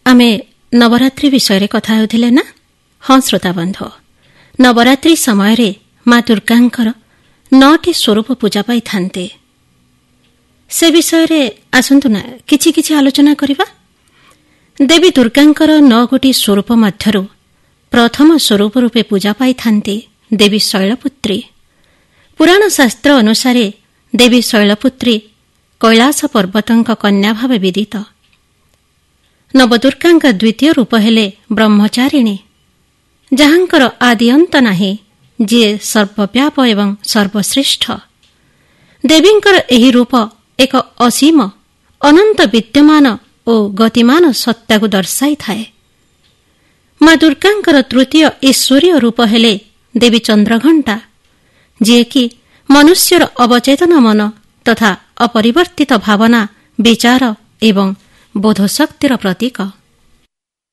आमे नवरात्रि विषय कथा हेउथिले ना। हाँ श्रोताबंधु, नवरात्रि समय माँ दुर्गांकर 9टी स्वरूप पूजा पाई थांते। से विषय आसंतु ना किछि किछि आलोचना करिबा। देवी दुर्गांकर 9 गोटी स्वरूप मध्यरु प्रथम स्वरूप रूपे पूजा पाई थांती देवी शैलपुत्री। पुराण शास्त्र अनुसार देवी शैलपुत्री कैलास पर्वतंक कन्या भाव विदित। नवदुर्गांक द्वितीय रूप हेले ब्रह्मचारिणी, जहांकर आदि अंत नाही, जे सर्वव्याप एवं सर्वश्रेष्ठ। देवींकर एही रूप एक असीम अनंत विद्यमान और गतिमान सत्ता को दर्शाई थाए। माँ दुर्गांकर तृतीय ईश्वरीय रूप हेले देवी चंद्रघंटा, जे कि मनुष्यर अवचेतन मन तथा अपरिवर्तित भावना, विचार एवं बोधशक्तिर प्रतीक।